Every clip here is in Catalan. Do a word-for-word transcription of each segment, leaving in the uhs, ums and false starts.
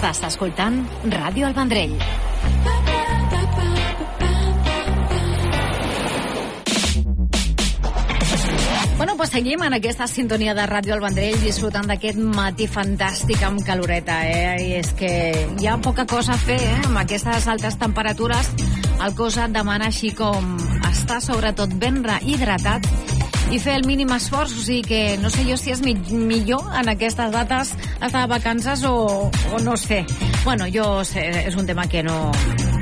Estàs escoltant Ràdio El Vendrell. Bueno, pues seguim en aquesta sintonia de Ràdio El Vendrell disfrutant d'aquest matí fantàstic amb caloreta, eh? I és que hi ha poca cosa a fer, eh? Amb aquestes altes temperatures el cos et demana així com estar sobretot ben hidratat i fer el mínim esforç, o sigui que no sé jo si és mi millor en aquestes dates estar de vacances o, o no sé. Bueno, jo sé, és un tema que no...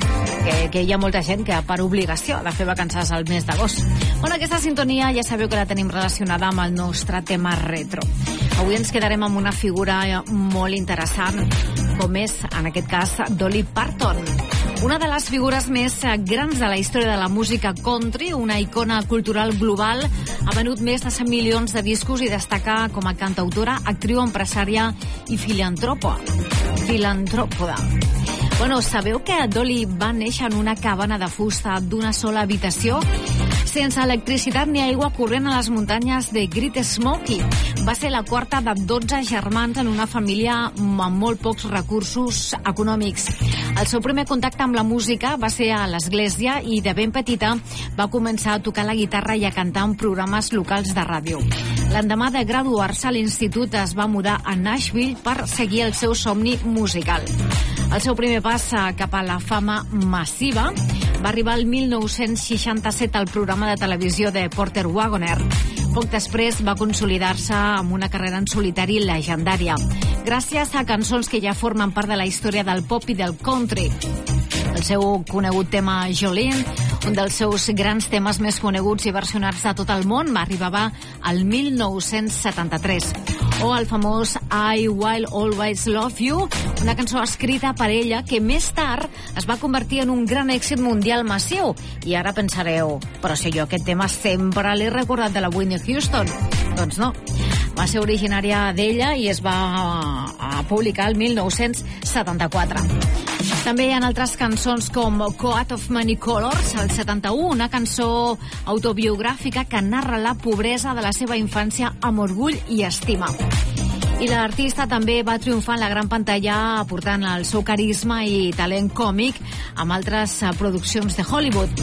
Que, que hi ha molta gent que per obligació ha de fer vacances al mes d'agost. Bueno, aquesta sintonia ja sabeu que la tenim relacionada amb el nostre tema retro. Avui ens quedarem amb una figura molt interessant, com és, en aquest cas, Dolly Parton. Una de les figures més grans de la història de la música country, una icona cultural global, ha venut més de cent milions de discos i destaca com a cantautora, actriu, empresària i filantropa. Filantròpoda. Bueno, sabeu que Dolly va néixer en una cabana de fusta d'una sola habitació? Sense electricitat ni aigua corrent a les muntanyes de Great Smoky. Va ser la quarta de dotze germans en una família amb molt pocs recursos econòmics. El seu primer contacte amb la música va ser a l'església i de ben petita va començar a tocar la guitarra i a cantar en programes locals de ràdio. L'endemà de graduar-se a l'institut es va mudar a Nashville per seguir el seu somni musical. El seu primer pas cap a la fama massiva va arribar el mil nou-cents seixanta-set al programa de televisió de Porter Wagoner. Poc després va consolidar-se amb una carrera en solitari legendària, gràcies a cançons que ja formen part de la història del pop i del country. El seu conegut tema Jolene, un dels seus grans temes més coneguts i versionats de tot el món, va arribar al mil nou-cents setanta-tres. O el famós I Will Always Love You, una cançó escrita per ella que més tard es va convertir en un gran èxit mundial massiu. I ara pensareu, però si jo aquest tema sempre l'he recordat de la Whitney Houston. Doncs no, va ser originària d'ella i es va a publicar el mil nou-cents setanta-quatre. També hi ha altres cançons com Coat of Many Colors, el setanta-u, una cançó autobiogràfica que narra la pobresa de la seva infància amb orgull i estima. I l'artista també va triomfar en la gran pantalla aportant el seu carisma i talent còmic amb altres produccions de Hollywood.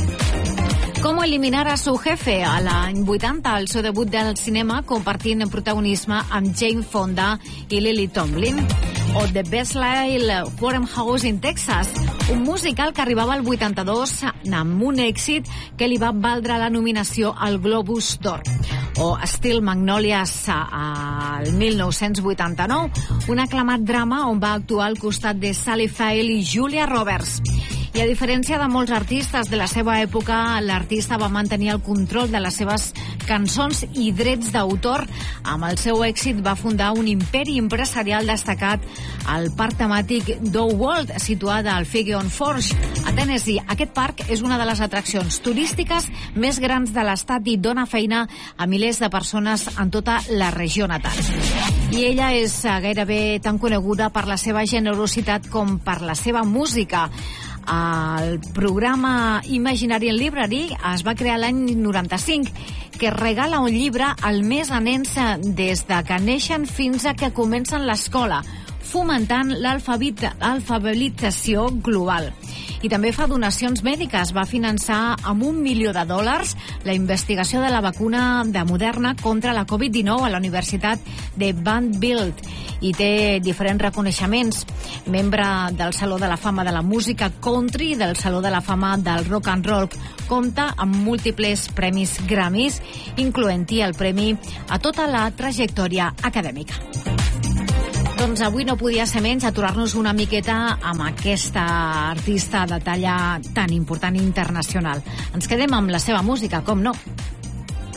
Com eliminar a su jefe? A l'any vuitanta, el seu debut del cinema compartint protagonisme amb Jane Fonda i Lily Tomlin. O The Best Little Forum House in Texas, un musical que arribava al vuitanta-dos amb un èxit que li va valdre la nominació al Globus d'Or. O Steel Magnolias al mil nou-cents vuitanta-nou, un aclamat drama on va actuar al costat de Sally Field i Julia Roberts. I a diferència de molts artistes de la seva època, l'artista va mantenir el control de les seves cançons i drets d'autor. Amb el seu èxit va fundar un imperi empresarial destacat al parc temàtic Dow World, situat al Figeon Forge, a Tennessee. Aquest parc és una de les atraccions turístiques més grans de l'estat i dona feina a milers de persones en tota la regió natal. I ella és gairebé tan coneguda per la seva generositat com per la seva música. El programa Imaginary Library es va crear l'any noranta-cinc, que regala un llibre al mes a nens des de que neixen fins a que comencen l'escola, fomentant l'alfabetització global. I també fa donacions mèdiques. Va finançar amb un milió de dòlars la investigació de la vacuna de Moderna contra la covid dinou a la Universitat de Vanderbilt i té diferents reconeixements. Membre del Saló de la Fama de la Música Country i del Saló de la Fama del Rock and Roll. Compta amb múltiples premis Grammys, incloent-hi el premi a tota la trajectòria acadèmica. Doncs avui no podia ser menys aturar-nos una miqueta amb aquesta artista de talla tan important internacional. Ens quedem amb la seva música, com no.